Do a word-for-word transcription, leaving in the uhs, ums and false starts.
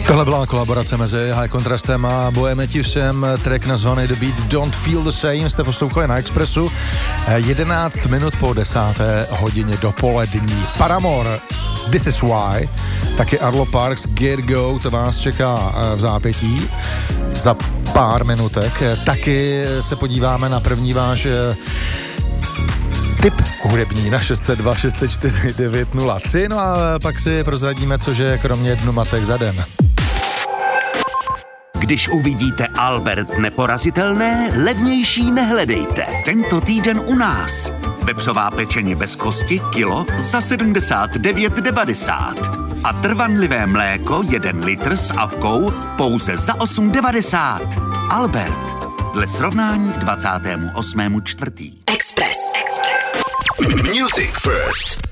Tohle byla kolaborace mezi High Contrastem a Bohem Matthewsem, track nazvaný The Beat Don't Feel the Same, jste poslouchali na Expressu, jedenáct minut po desáté hodině dopolední. Paramore, This Is Why, taky Arlo Parks, Get Go, to vás čeká v zápětí za pár minutek. Taky se podíváme na první váš tip hudební na šest set dva šest set čtyři devět nula tři, no a pak si prozradíme, cože je kromě dnu matek za den. Když uvidíte Albert neporazitelné, levnější nehledejte. Tento týden u nás. Vepřová pečeně bez kosti kilo za sedmdesát devět devadesát. A trvanlivé mléko jeden litr s apkou pouze za osm devadesát. Albert. Dle srovnání k dvacátého osmého čtvrtého Express. Music First.